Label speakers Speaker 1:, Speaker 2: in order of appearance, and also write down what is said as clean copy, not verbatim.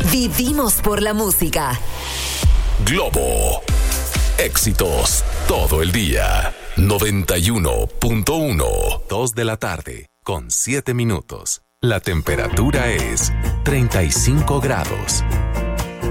Speaker 1: Vivimos por la música.
Speaker 2: Globo. Éxitos todo el día. 91.1. 2 de la tarde, con 7 minutos. La temperatura es 35 grados.